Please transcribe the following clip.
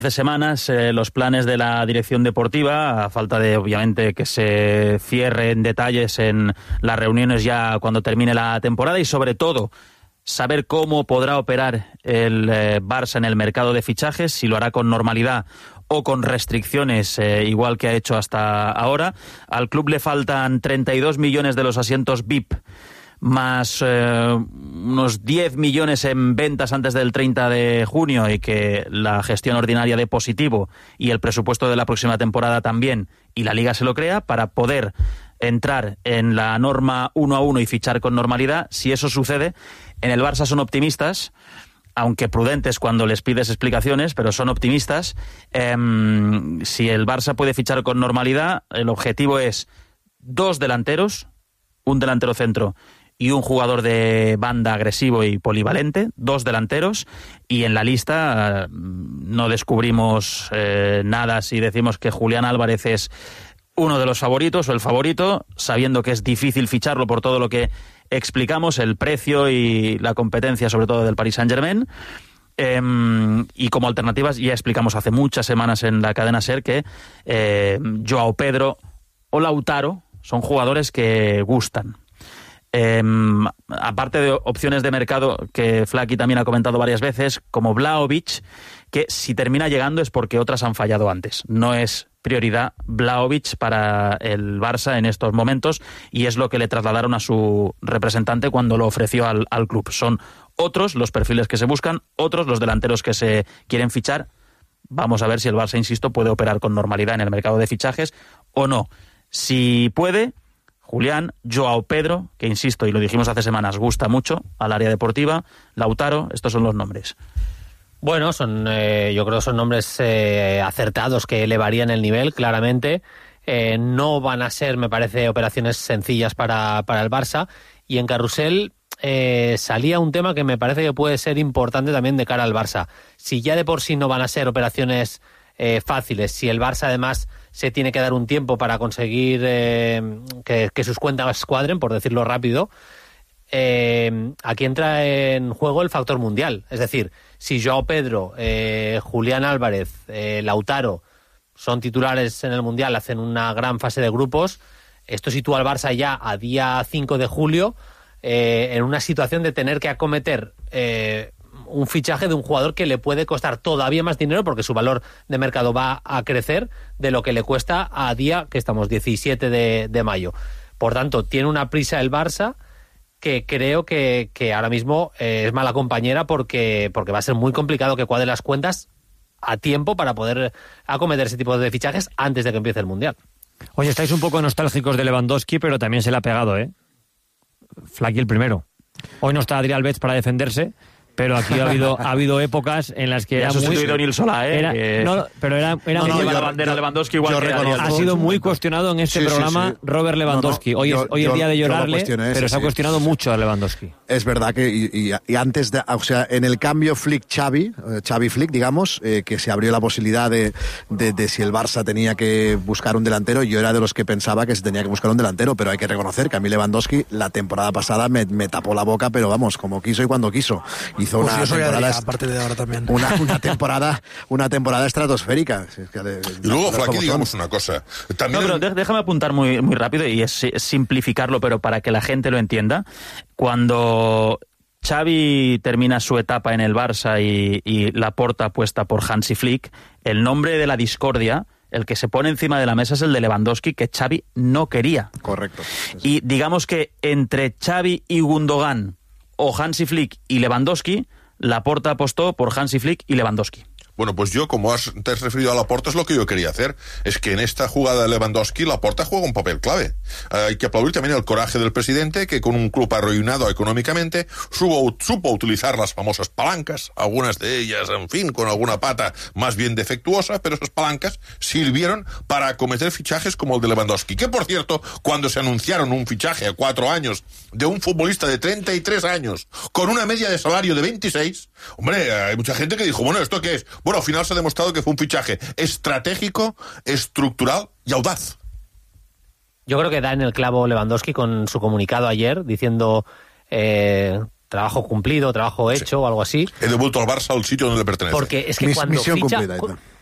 Hace semanas los planes de la dirección deportiva, a falta de obviamente que se cierren detalles en las reuniones ya cuando termine la temporada, y sobre todo saber cómo podrá operar el Barça en el mercado de fichajes, si lo hará con normalidad o con restricciones, igual que ha hecho hasta ahora. Al club le faltan 32 millones de los asientos VIP, más unos 10 millones en ventas antes del 30 de junio, y que la gestión ordinaria dé positivo, y el presupuesto de la próxima temporada también, y la Liga se lo crea, para poder entrar en la norma 1-1 y fichar con normalidad. Si eso sucede, en el Barça son optimistas, aunque prudentes cuando les pides explicaciones, pero son optimistas. Si el Barça puede fichar con normalidad, el objetivo es 2 delanteros, un delantero centro y un jugador de banda agresivo y polivalente, 2 delanteros, y en la lista no descubrimos nada si decimos que Julián Álvarez es uno de los favoritos o el favorito, sabiendo que es difícil ficharlo por todo lo que explicamos, el precio y la competencia sobre todo del Paris Saint-Germain. Y como alternativas ya explicamos hace muchas semanas en la cadena SER que Joao Pedro o Lautaro son jugadores que gustan. Aparte de opciones de mercado que Flaky también ha comentado varias veces, como Vlahovic, que si termina llegando es porque otras han fallado antes. No es prioridad Vlahovic para el Barça en estos momentos, y es lo que le trasladaron a su representante cuando lo ofreció al club. Son otros los perfiles que se buscan, otros los delanteros que se quieren fichar. Vamos a ver si el Barça, insisto, puede operar con normalidad en el mercado de fichajes o no. Si puede, Julián, Joao Pedro, que insisto, y lo dijimos hace semanas, gusta mucho al área deportiva, Lautaro, estos son los nombres. Bueno, yo creo que son nombres acertados, que elevarían el nivel, claramente. No van a ser, me parece, operaciones sencillas para el Barça. Y en Carrusel salía un tema que me parece que puede ser importante también de cara al Barça. Si ya de por sí no van a ser operaciones fáciles, si el Barça además se tiene que dar un tiempo para conseguir que sus cuentas cuadren, por decirlo rápido, aquí entra en juego el factor mundial. Es decir, si Joao Pedro, Julián Álvarez, Lautaro son titulares en el mundial, hacen una gran fase de grupos, esto sitúa al Barça ya a día 5 de julio en una situación de tener que acometer un fichaje de un jugador que le puede costar todavía más dinero, porque su valor de mercado va a crecer de lo que le cuesta a día, que estamos 17 de mayo. Por tanto, tiene una prisa el Barça que creo que ahora mismo es mala compañera, porque va a ser muy complicado que cuadre las cuentas a tiempo para poder acometer ese tipo de fichajes antes de que empiece el Mundial. Oye, estáis un poco nostálgicos de Lewandowski, pero también se le ha pegado, Flaky el primero. Hoy no está Adrià Alves para defenderse, pero aquí ha habido épocas en las que era sustituido Nil Solá, pero era la bandera Lewandowski igual que ha sido muy cuestionado en este programa. Robert Lewandowski. Hoy es el día de llorarle, pero se ha cuestionado mucho a Lewandowski. Es verdad que y antes de, o sea, en el cambio Xavi Flick, digamos, que se abrió la posibilidad de si el Barça tenía que buscar un delantero, yo era de los que pensaba que se tenía que buscar un delantero, pero hay que reconocer que a mí Lewandowski la temporada pasada me tapó la boca, pero vamos, como quiso y cuando quiso. Hizo una temporada, a partir de ahora también. Una temporada estratosférica. Y luego, Flaky, digamos una cosa. También no, pero déjame apuntar muy rápido, y es simplificarlo, pero para que la gente lo entienda. Cuando Xavi termina su etapa en el Barça y Laporta apuesta por Hansi Flick, el nombre de la discordia, el que se pone encima de la mesa, es el de Lewandowski, que Xavi no quería. Correcto. Y digamos que entre Xavi y Gundogan, o Hansi Flick y Lewandowski, Laporta apostó por Hansi Flick y Lewandowski. Bueno, pues yo, como te has referido a Laporta, es lo que yo quería hacer. Es que en esta jugada de Lewandowski, Laporta juega un papel clave. Hay que aplaudir también el coraje del presidente, que con un club arruinado económicamente supo utilizar las famosas palancas, algunas de ellas, en fin, con alguna pata más bien defectuosa, pero esas palancas sirvieron para acometer fichajes como el de Lewandowski. Que, por cierto, cuando se anunciaron un fichaje a 4 años de un futbolista de 33 años, con una media de salario de 26, hombre, hay mucha gente que dijo, bueno, ¿esto qué es? Bueno, al final se ha demostrado que fue un fichaje estratégico, estructural y audaz. Yo creo que da en el clavo Lewandowski con su comunicado ayer, diciendo trabajo cumplido, trabajo hecho o algo así. He devuelto al Barça al sitio donde le pertenece. Porque es que Misión cumplida.